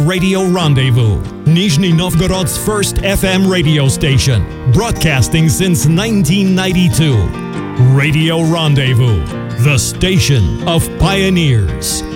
Radio Rendezvous, Nizhny Novgorod's first FM radio station, broadcasting since 1992. Radio Rendezvous, the station of pioneers.